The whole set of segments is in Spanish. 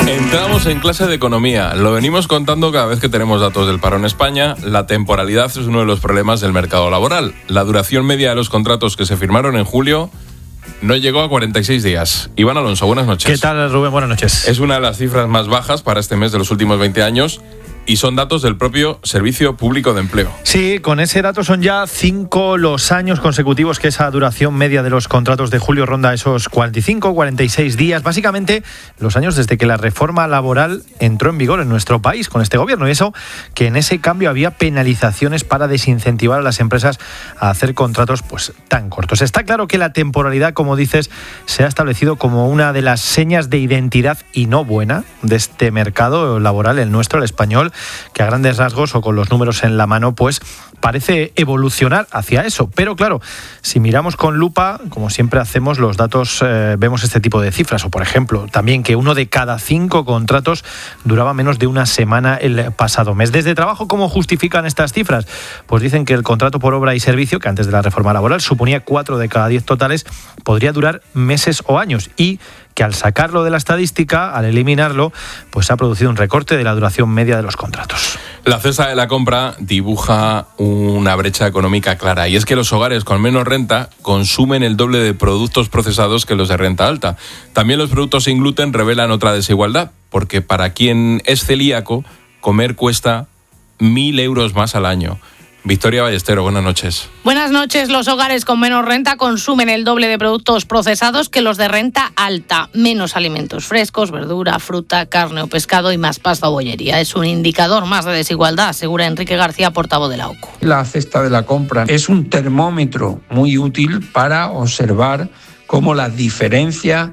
Entramos en clase de economía. Lo venimos contando cada vez que tenemos datos del paro en España. La temporalidad es uno de los problemas del mercado laboral. La duración media de los contratos que se firmaron en julio no llegó a 46 días. Iván Alonso, buenas noches. ¿Qué tal, Rubén? Buenas noches. Es una de las cifras más bajas para este mes de los últimos 20 años. Y son datos del propio Servicio Público de Empleo. Sí, con ese dato son ya 5 los años consecutivos que esa duración media de los contratos de julio ronda esos 45, 46 días. Básicamente, los años desde que la reforma laboral entró en vigor en nuestro país con este gobierno. Y eso, que en ese cambio había penalizaciones para desincentivar a las empresas a hacer contratos pues tan cortos. Está claro que la temporalidad, como dices, se ha establecido como una de las señas de identidad y no buena de este mercado laboral, el nuestro, el español, que a grandes rasgos o con los números en la mano pues parece evolucionar hacia eso. Pero claro, si miramos con lupa, como siempre hacemos, los datos vemos este tipo de cifras. O por ejemplo, también que 1 de cada 5 contratos duraba menos de una semana el pasado mes. Desde Trabajo, ¿cómo justifican estas cifras? Pues dicen que el contrato por obra y servicio, que antes de la reforma laboral suponía 4 de cada 10 totales, podría durar meses o años, y que al sacarlo de la estadística, al eliminarlo, pues ha producido un recorte de la duración media de los contratos. La cesta de la compra dibuja una brecha económica clara, y es que los hogares con menos renta consumen el doble de productos procesados que los de renta alta. También los productos sin gluten revelan otra desigualdad, porque para quien es celíaco, comer cuesta 1.000 euros más al año. Victoria Ballestero, buenas noches. Buenas noches. Los hogares con menos renta consumen el doble de productos procesados que los de renta alta. Menos alimentos frescos, verdura, fruta, carne o pescado y más pasta o bollería. Es un indicador más de desigualdad, asegura Enrique García, portavoz de la OCU. La cesta de la compra es un termómetro muy útil para observar cómo las diferencias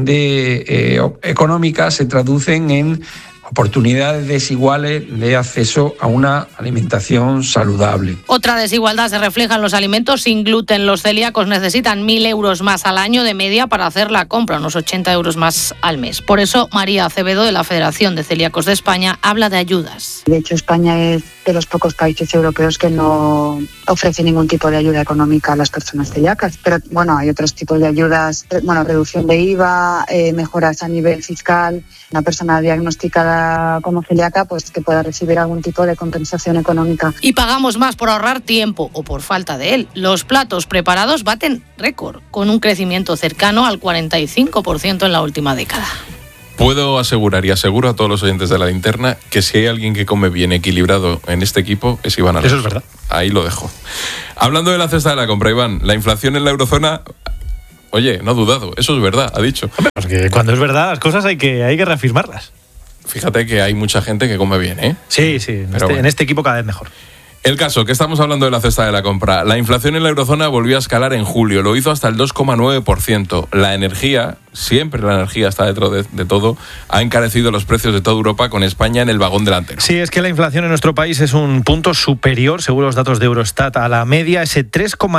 económicas se traducen en oportunidades desiguales de acceso a una alimentación saludable. Otra desigualdad se refleja en los alimentos sin gluten. Los celíacos necesitan 1.000 euros más al año de media para hacer la compra, unos 80 euros más al mes. Por eso, María Acevedo, de la Federación de Celíacos de España, habla de ayudas. De hecho, España es de los pocos países europeos que no ofrece ningún tipo de ayuda económica a las personas celíacas. Pero bueno, hay otros tipos de ayudas, reducción de IVA, mejoras a nivel fiscal. Una persona diagnosticada como celíaca, pues que pueda recibir algún tipo de compensación económica. Y pagamos más por ahorrar tiempo o por falta de él. Los platos preparados baten récord, con un crecimiento cercano al 45% en la última década. Puedo asegurar y aseguro a todos los oyentes de La Linterna que si hay alguien que come bien equilibrado en este equipo es Iván Alonso. Eso es verdad. Ahí lo dejo. Hablando de la cesta de la compra, Iván, la inflación en la eurozona... Oye, no ha dudado, eso es verdad, ha dicho. Porque cuando es verdad las cosas hay que reafirmarlas. Fíjate que hay mucha gente que come bien, ¿eh? Sí, en este equipo cada vez mejor. El caso, que estamos hablando de la cesta de la compra. La inflación en la eurozona volvió a escalar en julio, lo hizo hasta el 2,9%. La energía, siempre la energía está dentro de todo, ha encarecido los precios de toda Europa, con España en el vagón delantero. Sí, es que la inflación en nuestro país es un punto superior, según los datos de Eurostat, a la media. Ese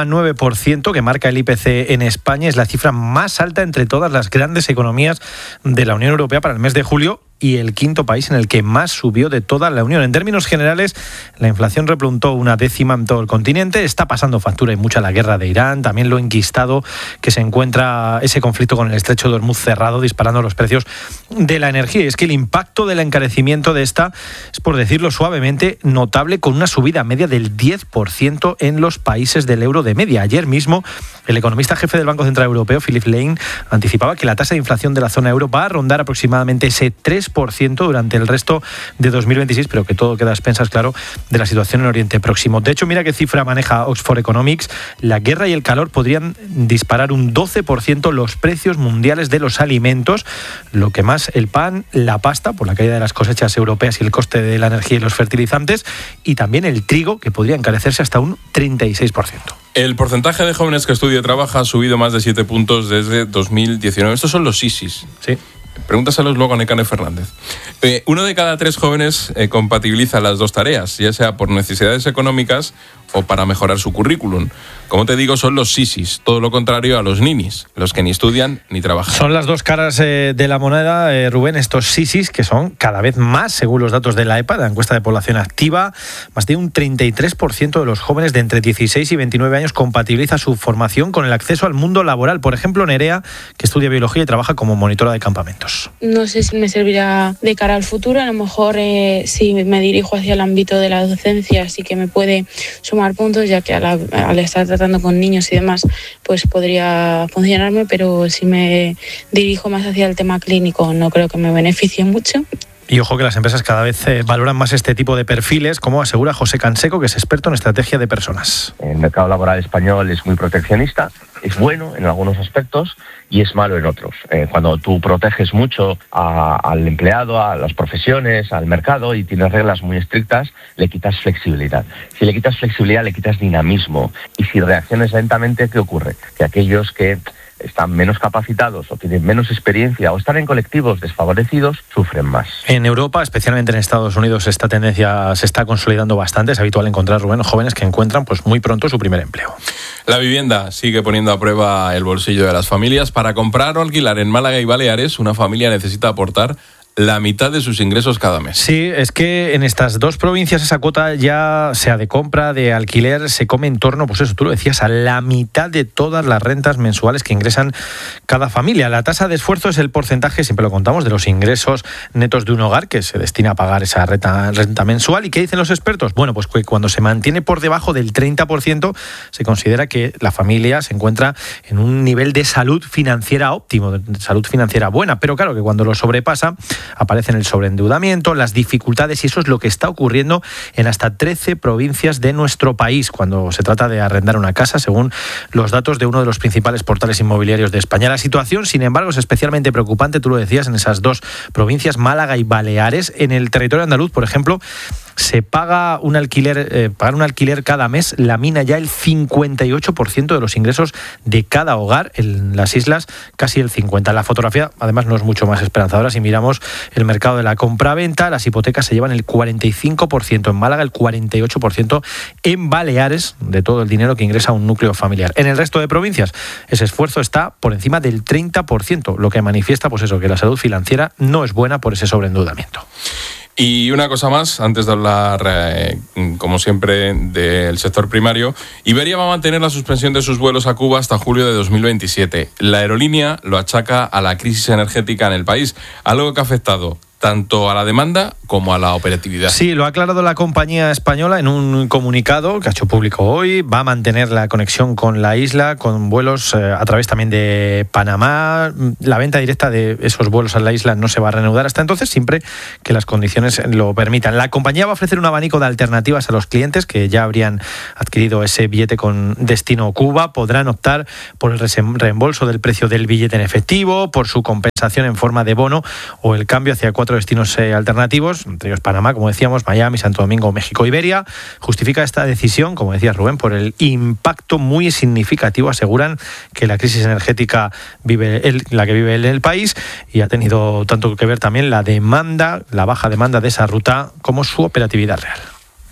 3,9% que marca el IPC en España es la cifra más alta entre todas las grandes economías de la Unión Europea para el mes de julio, y el quinto país en el que más subió de toda la Unión. En términos generales, la inflación repuntó una décima en todo el continente. Está pasando factura y mucha la guerra de Irán, también lo enquistado que se encuentra ese conflicto con el estrecho de Hormuz cerrado, disparando los precios de la energía. Y es que el impacto del encarecimiento de esta es, por decirlo suavemente, notable, con una subida media del 10% en los países del euro de media. Ayer mismo, el economista jefe del Banco Central Europeo, Philip Lane, anticipaba que la tasa de inflación de la zona euro va a rondar aproximadamente ese 3% durante el resto de 2026, pero que todo queda a expensas, claro, de la situación en Oriente Próximo. De hecho, mira qué cifra maneja Oxford Economics. La guerra y el calor podrían disparar un 12% los precios mundiales de los alimentos, lo que más el pan, la pasta, por la caída de las cosechas europeas y el coste de la energía y los fertilizantes, y también el trigo, que podría encarecerse hasta un 36%. El porcentaje de jóvenes que estudia y trabaja ha subido más de 7 puntos desde 2019. Estos son los ISIS. Sí. Pregúntaselos luego a Nekane Fernández. 1 de cada 3 jóvenes compatibiliza las dos tareas, ya sea por necesidades económicas o para mejorar su currículum. Como te digo, son los sisis, todo lo contrario a los ninis, los que ni estudian ni trabajan. Son las dos caras de la moneda, Rubén, estos sisis, que son cada vez más, según los datos de la EPA, de la encuesta de población activa. Más de un 33% de los jóvenes de entre 16 y 29 años compatibiliza su formación con el acceso al mundo laboral. Por ejemplo, Nerea, que estudia biología y trabaja como monitora de campamentos. alimentos. No sé si me servirá de cara al futuro. A lo mejor si me dirijo hacia el ámbito de la docencia sí que me puede sumar puntos, ya que al estar tratando con niños y demás pues podría funcionarme, pero si me dirijo más hacia el tema clínico no creo que me beneficie mucho. Y ojo que las empresas cada vez valoran más este tipo de perfiles, como asegura José Canseco, que es experto en estrategia de personas. El mercado laboral español es muy proteccionista, es bueno en algunos aspectos y es malo en otros. Cuando tú proteges mucho al empleado, a las profesiones, al mercado y tienes reglas muy estrictas, le quitas flexibilidad. Si le quitas flexibilidad, le quitas dinamismo. Y si reaccionas lentamente, ¿qué ocurre? Que aquellos que están menos capacitados o tienen menos experiencia o están en colectivos desfavorecidos, sufren más. En Europa, especialmente en Estados Unidos, esta tendencia se está consolidando bastante. Es habitual encontrar, Rubén, jóvenes que encuentran pues muy pronto su primer empleo. La vivienda sigue poniendo a prueba el bolsillo de las familias. Para comprar o alquilar en Málaga y Baleares, una familia necesita aportar la mitad de sus ingresos cada mes. Sí, es que en estas dos provincias esa cuota, ya sea de compra, de alquiler, se come en torno, pues eso, tú lo decías, a la mitad de todas las rentas mensuales que ingresan cada familia. La tasa de esfuerzo es el porcentaje, siempre lo contamos, de los ingresos netos de un hogar que se destina a pagar esa renta mensual. ¿Y qué dicen los expertos? Bueno, pues que cuando se mantiene por debajo del 30%, se considera que la familia se encuentra en un nivel de salud financiera óptimo, de salud financiera buena. Pero claro, que cuando lo sobrepasa, aparecen el sobreendeudamiento, las dificultades, y eso es lo que está ocurriendo en hasta 13 provincias de nuestro país cuando se trata de arrendar una casa, según los datos de uno de los principales portales inmobiliarios de España. La situación, sin embargo, es especialmente preocupante, tú lo decías, en esas dos provincias, Málaga y Baleares. En el territorio andaluz, por ejemplo, se pagar un alquiler cada mes lamina ya el 58% de los ingresos de cada hogar. En las islas, casi el 50%. La fotografía, además, no es mucho más esperanzadora. Si miramos el mercado de la compra-venta, las hipotecas se llevan el 45% en Málaga, el 48% en Baleares, de todo el dinero que ingresa un núcleo familiar. En el resto de provincias, ese esfuerzo está por encima del 30%, lo que manifiesta, pues eso, que la salud financiera no es buena por ese sobreendeudamiento. Y una cosa más, antes de hablar, como siempre, del sector primario, Iberia va a mantener la suspensión de sus vuelos a Cuba hasta julio de 2027. La aerolínea lo achaca a la crisis energética en el país, algo que ha afectado tanto a la demanda como a la operatividad. Sí, lo ha aclarado la compañía española en un comunicado que ha hecho público hoy. Va a mantener la conexión con la isla, con vuelos a través también de Panamá. La venta directa de esos vuelos a la isla no se va a reanudar hasta entonces, siempre que las condiciones lo permitan. La compañía va a ofrecer un abanico de alternativas a los clientes que ya habrían adquirido ese billete con destino Cuba. Podrán optar por el reembolso del precio del billete en efectivo, por su compensación en forma de bono o el cambio hacia 4 destinos alternativos, entre ellos Panamá, como decíamos, Miami, Santo Domingo, México, Iberia. Justifica esta decisión, como decía Rubén, por el impacto muy significativo, aseguran, que la crisis energética la que vive en el país, y ha tenido tanto que ver también la demanda, la baja demanda de esa ruta, como su operatividad real.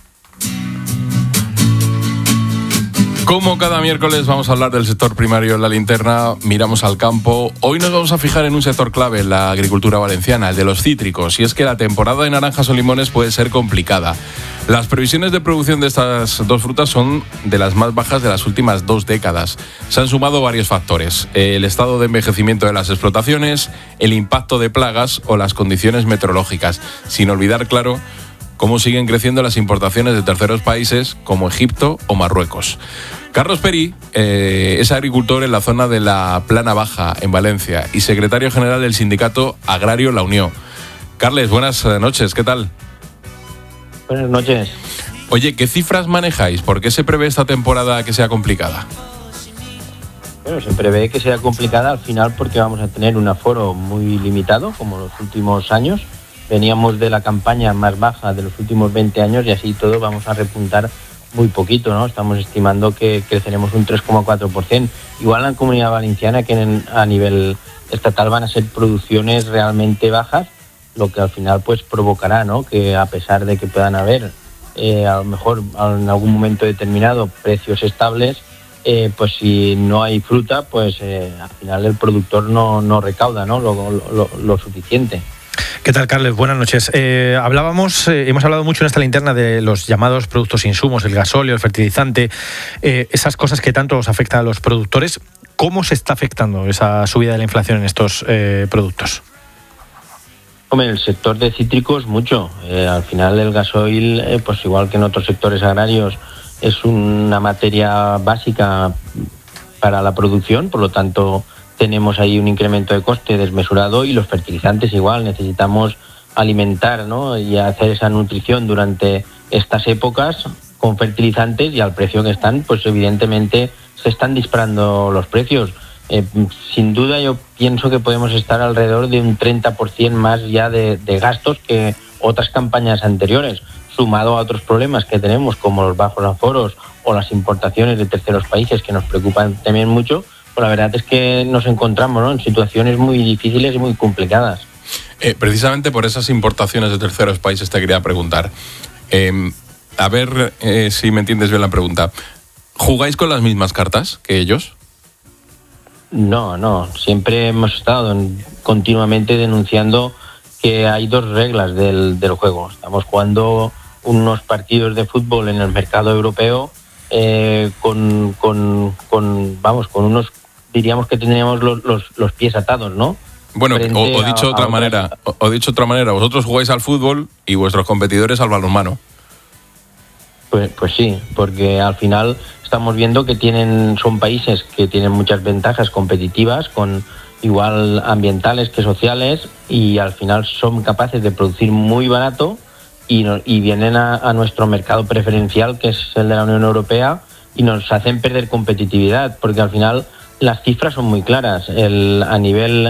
Como cada miércoles vamos a hablar del sector primario en la linterna, miramos al campo. Hoy nos vamos a fijar en un sector clave en la agricultura valenciana, el de los cítricos, y es que la temporada de naranjas o limones puede ser complicada. Las previsiones de producción de estas dos frutas son de las más bajas de las últimas 2 décadas. Se han sumado varios factores: el estado de envejecimiento de las explotaciones, el impacto de plagas o las condiciones meteorológicas, sin olvidar, claro, cómo siguen creciendo las importaciones de terceros países como Egipto o Marruecos. Carlos Peri es agricultor en la zona de la Plana Baja, en Valencia, y secretario general del sindicato agrario La Unión. Carles, buenas noches, ¿qué tal? Buenas noches. Oye, ¿qué cifras manejáis? ¿Por qué se prevé esta temporada que sea complicada? Bueno, se prevé que sea complicada al final porque vamos a tener un aforo muy limitado, como los últimos años. Veníamos de la campaña más baja de los últimos 20 años y así todo vamos a repuntar muy poquito, ¿no? Estamos estimando que creceremos un 3,4%. Igual en la Comunidad Valenciana, que a nivel estatal van a ser producciones realmente bajas, lo que al final pues provocará, ¿no?, que a pesar de que puedan haber a lo mejor en algún momento determinado precios estables, pues si no hay fruta, pues al final el productor no recauda, ¿no?, lo suficiente. ¿Qué tal, Carles? Buenas noches. Hemos hablado mucho en esta linterna de los llamados productos insumos, el gasóleo, el fertilizante, esas cosas que tanto os afectan a los productores. ¿Cómo se está afectando esa subida de la inflación en estos productos? Hombre, el sector de cítricos mucho. Al final el gasoil, pues igual que en otros sectores agrarios, es una materia básica para la producción, por lo tanto tenemos ahí un incremento de coste desmesurado, y los fertilizantes igual, necesitamos alimentar, ¿no?, y hacer esa nutrición durante estas épocas con fertilizantes, y al precio que están, pues evidentemente se están disparando los precios. Sin duda yo pienso que podemos estar alrededor de un 30% más ya de gastos que otras campañas anteriores, sumado a otros problemas que tenemos como los bajos aforos o las importaciones de terceros países que nos preocupan también mucho. Pues la verdad es que nos encontramos, ¿no?, en situaciones muy difíciles y muy complicadas. Precisamente por esas importaciones de terceros países te quería preguntar, a ver si me entiendes bien la pregunta. ¿Jugáis con las mismas cartas que ellos? No, siempre hemos estado continuamente denunciando que hay dos reglas del juego. Estamos jugando unos partidos de fútbol en el mercado europeo con unos, diríamos que tendríamos los pies atados, ¿no? Bueno, o dicho de otra manera, vosotros jugáis al fútbol y vuestros competidores al balonmano. Pues sí, porque al final estamos viendo que son países que tienen muchas ventajas competitivas, con igual ambientales que sociales, y al final son capaces de producir muy barato y vienen a nuestro mercado preferencial, que es el de la Unión Europea, y nos hacen perder competitividad, porque al final las cifras son muy claras. A nivel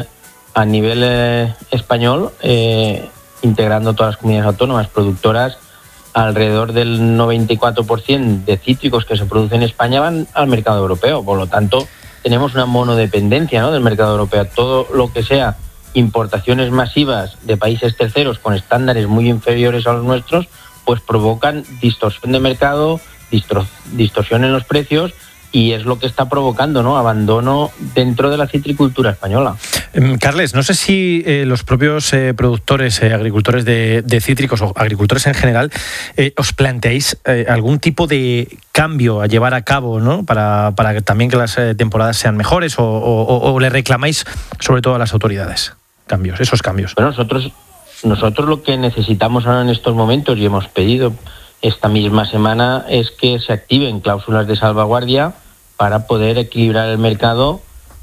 español, integrando todas las comunidades autónomas productoras, alrededor del 94% de cítricos que se producen en España van al mercado europeo. Por lo tanto, tenemos una monodependencia, ¿no?, del mercado europeo. Todo lo que sea importaciones masivas de países terceros con estándares muy inferiores a los nuestros, pues provocan distorsión de mercado, distorsión en los precios, y es lo que está provocando, ¿no?, abandono dentro de la citricultura española. Carles, no sé si los propios productores, agricultores de cítricos o agricultores en general, os planteáis algún tipo de cambio a llevar a cabo, ¿no?, para también que las temporadas sean mejores, o le reclamáis sobre todo a las autoridades esos cambios. Bueno, nosotros lo que necesitamos ahora en estos momentos, y hemos pedido esta misma semana, es que se activen cláusulas de salvaguardia para poder equilibrar el mercado,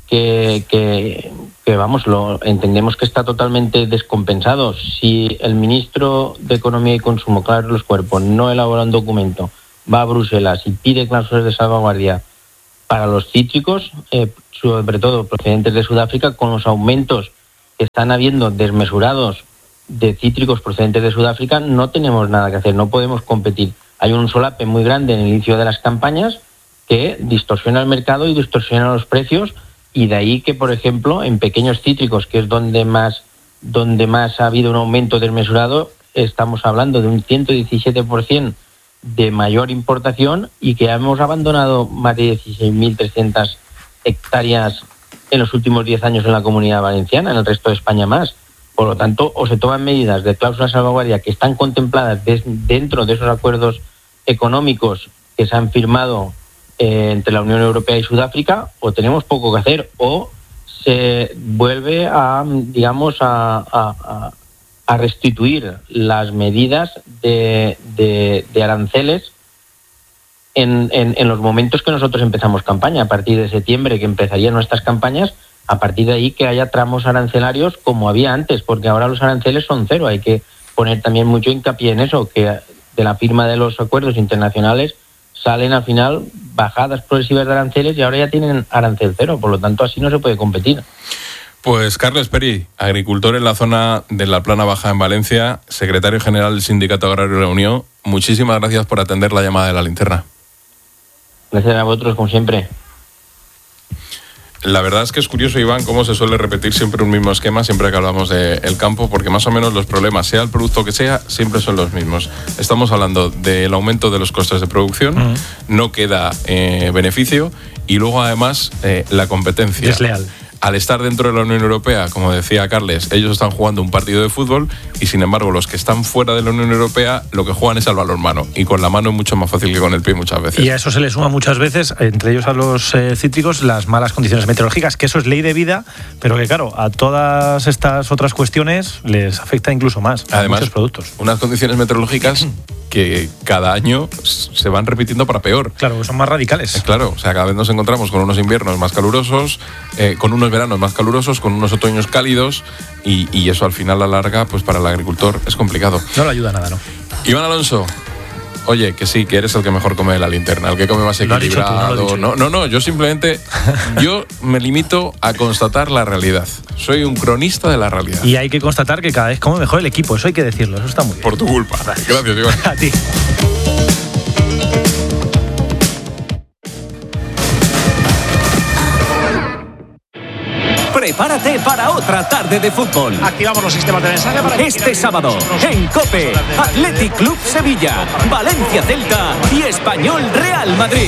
que lo entendemos que está totalmente descompensado. Si el ministro de Economía y Consumo, Carlos Cuerpo, no elabora un documento, va a Bruselas y pide cláusulas de salvaguardia para los cítricos, sobre todo procedentes de Sudáfrica, con los aumentos que están habiendo desmesurados de cítricos procedentes de Sudáfrica, no tenemos nada que hacer, no podemos competir. Hay un solape muy grande en el inicio de las campañas que distorsiona el mercado y distorsiona los precios, y de ahí que, por ejemplo, en pequeños cítricos, que es donde más ha habido un aumento desmesurado, estamos hablando de un 117% de mayor importación, y que hemos abandonado más de 16.300 hectáreas en los últimos 10 años en la Comunidad Valenciana, en el resto de España más. Por lo tanto, o se toman medidas de cláusulas de salvaguardia que están contempladas dentro de esos acuerdos económicos que se han firmado entre la Unión Europea y Sudáfrica, o tenemos poco que hacer, o se vuelve a restituir las medidas de aranceles en los momentos que nosotros empezamos campaña, a partir de septiembre, que empezarían nuestras campañas. A partir de ahí que haya tramos arancelarios como había antes, porque ahora los aranceles son cero. Hay que poner también mucho hincapié en eso, que de la firma de los acuerdos internacionales salen al final bajadas progresivas de aranceles, y ahora ya tienen arancel cero. Por lo tanto, así no se puede competir. Pues Carles Perí, agricultor en la zona de la Plana Baja en Valencia, secretario general del Sindicato Agrario de la Unión, muchísimas gracias por atender la llamada de La Linterna. Gracias a vosotros, como siempre. La verdad es que es curioso, Iván, cómo se suele repetir siempre un mismo esquema siempre que hablamos del campo, porque más o menos los problemas, sea el producto que sea, siempre son los mismos. Estamos hablando del aumento de los costes de producción, no queda beneficio, y luego además la competencia desleal. al estar dentro de la Unión Europea, como decía Carles, ellos están jugando un partido de fútbol y sin embargo los que están fuera de la Unión Europea lo que juegan es al balonmano, y con la mano es mucho más fácil que con el pie muchas veces. Y a eso se le suma muchas veces, entre ellos a los cítricos, las malas condiciones meteorológicas, que eso es ley de vida, pero que claro, a todas estas otras cuestiones les afecta incluso más. Además, muchos productos. Unas condiciones meteorológicas que cada año se van repitiendo para peor. Claro, que son más radicales. Claro, o sea, cada vez nos encontramos con unos inviernos más calurosos, con unos veranos más calurosos, con unos otoños cálidos, y eso al final, a la larga, pues para el agricultor es complicado. No le ayuda nada, ¿no? Iván Alonso, oye, que sí, que eres el que mejor come de la linterna, el que come más equilibrado. No, yo simplemente, yo me limito a constatar la realidad. Soy un cronista de la realidad. Y hay que constatar que cada vez come mejor el equipo, eso hay que decirlo, eso está muy bien. Por tu culpa. Gracias, Iván. A ti. Prepárate para otra tarde de fútbol. Activamos los sistemas de mensaje para este sábado, en COPE, Athletic Club Sevilla, Valencia Celta y Español Real Madrid.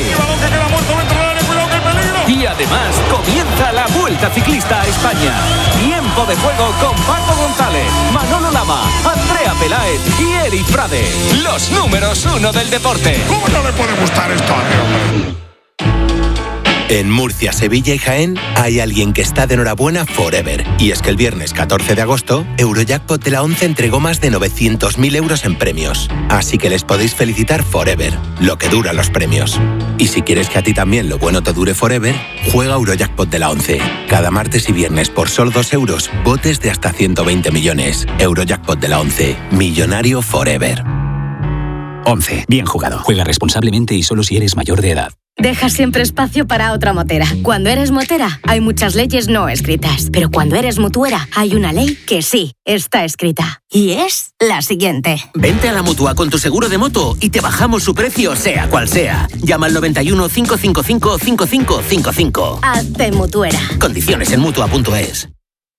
Y además comienza la Vuelta Ciclista a España. Tiempo de juego con Paco González, Manolo Lama, Andrea Peláez y Eric Frade. Los números 1 del deporte. ¿Cómo no le puede gustar esto a mí? En Murcia, Sevilla y Jaén hay alguien que está de enhorabuena forever. Y es que el viernes 14 de agosto, Eurojackpot de la 11 entregó más de 900.000 euros en premios. Así que les podéis felicitar forever, lo que duran los premios. Y si quieres que a ti también lo bueno te dure forever, juega Eurojackpot de la 11. Cada martes y viernes por solo 2 euros, botes de hasta 120 millones. Eurojackpot de la 11. Millonario forever. 11. Bien jugado. Juega responsablemente y solo si eres mayor de edad. Deja siempre espacio para otra motera. Cuando eres motera, hay muchas leyes no escritas. Pero cuando eres mutuera, hay una ley que sí está escrita. Y es la siguiente. Vente a la Mutua con tu seguro de moto y te bajamos su precio, sea cual sea. Llama al 91 555 5555. Hazte mutuera. Condiciones en Mutua.es.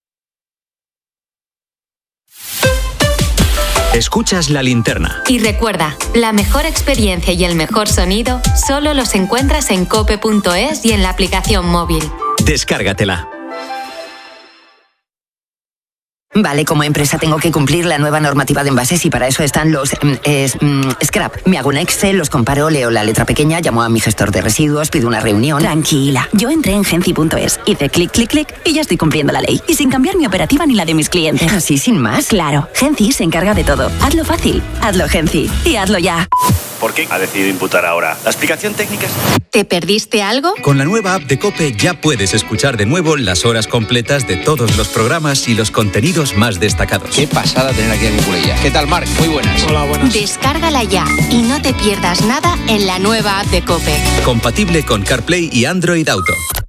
Escuchas La Linterna. Y recuerda, la mejor experiencia y el mejor sonido solo los encuentras en cope.es y en la aplicación móvil. Descárgatela. Vale, como empresa tengo que cumplir la nueva normativa de envases y para eso están los scrap. Me hago un Excel, los comparo, leo la letra pequeña, llamo a mi gestor de residuos, pido una reunión. Tranquila, yo entré en Genci.es, hice clic, clic, clic y ya estoy cumpliendo la ley. Y sin cambiar mi operativa ni la de mis clientes. Así sin más. Claro, Genci se encarga de todo. Hazlo fácil, hazlo Genci y hazlo ya. ¿Por qué ha decidido imputar ahora? ¿La explicación técnica es...? ¿Te perdiste algo? Con la nueva app de COPE ya puedes escuchar de nuevo las horas completas de todos los programas y los contenidos más destacados. Qué pasada tener aquí a Nicolella. ¿Qué tal, Marc? Muy buenas. Hola, buenas. Descárgala ya y no te pierdas nada en la nueva app de COPE. Compatible con CarPlay y Android Auto.